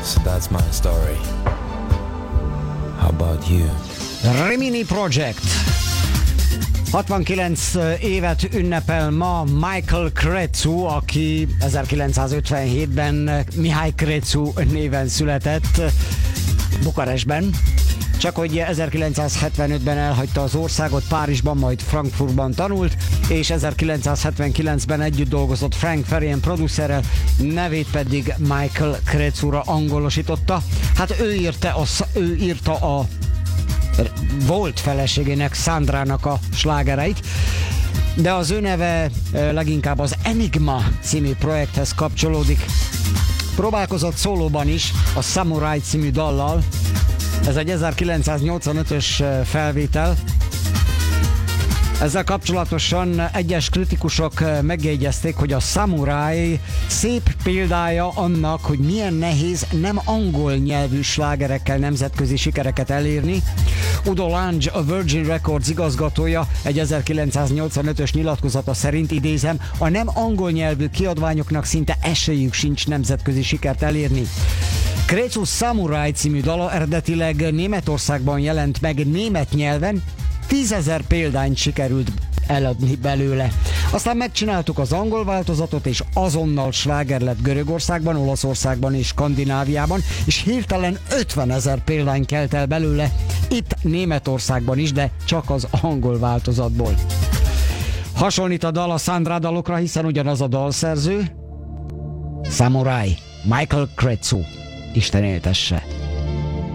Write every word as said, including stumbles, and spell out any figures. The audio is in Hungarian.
So that's my story. How about you? Rimini Project. hatvankilenc évet ünnepel ma Michael Cretu, aki ezerkilencszázötvenhétben Mihály Cretu néven született Bukarestben. Csak hogy ezerkilencszázhetvenötben elhagyta az országot, Párizsban, majd Frankfurtban tanult, és ezerkilencszázhetvenkilencben együtt dolgozott Frank Farian producerrel, nevét pedig Michael Cretura angolosította. Hát ő írta a, ő írta a volt feleségének, Sandrának a slágereit, de az ő neve leginkább az Enigma című projekthez kapcsolódik. Próbálkozott szólóban is a Samurai című dallal. Ez egy ezerkilencszáznyolcvanötös felvétel. Ezzel kapcsolatosan egyes kritikusok megjegyezték, hogy a Samurai szép példája annak, hogy milyen nehéz nem angol nyelvű slágerekkel nemzetközi sikereket elérni. Udo Lange, a Virgin Records igazgatója egy ezerkilencszáznyolcvanötös nyilatkozata szerint, idézem, a nem angol nyelvű kiadványoknak szinte esélyük sincs nemzetközi sikert elérni. Cretu Samurai című dala eredetileg Németországban jelent meg német nyelven, tízezer példányt sikerült eladni belőle. Aztán megcsináltuk az angol változatot, és azonnal sláger lett Görögországban, Olaszországban és Skandináviában, és hirtelen ötvenezer példány kelt el belőle, itt Németországban is, de csak az angol változatból. Hasonlít a dal a Sandra dalokra, hiszen ugyanaz a dalszerző. Samurai, Michael Cretu. Isten éltesse!